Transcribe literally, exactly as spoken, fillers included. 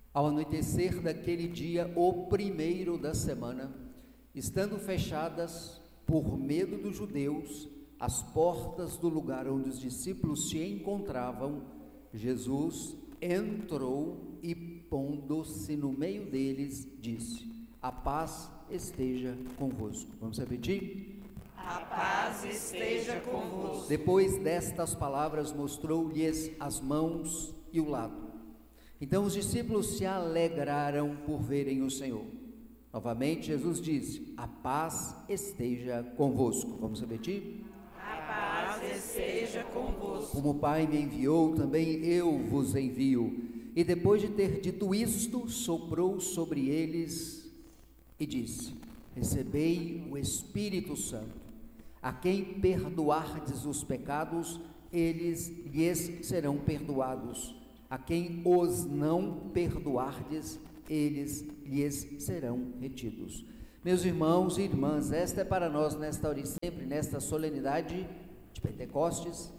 Ao anoitecer daquele dia, o primeiro da semana, estando fechadas, por medo dos judeus, as portas do lugar onde os discípulos se encontravam, Jesus entrou e, pondo-se no meio deles, disse: a paz esteja convosco. Vamos repetir? A paz esteja convosco. Depois destas palavras, mostrou-lhes as mãos e o lado. Então os discípulos se alegraram por verem o Senhor. Novamente Jesus disse: a paz esteja convosco. Vamos repetir? A paz esteja convosco. Como o Pai me enviou, também eu vos envio. E depois de ter dito isto, soprou sobre eles e disse: recebei o Espírito Santo. A quem perdoardes os pecados, eles lhes serão perdoados. A quem os não perdoardes, eles lhes serão retidos. Meus irmãos e irmãs, esta é para nós, nesta hora e sempre, nesta solenidade de Pentecostes,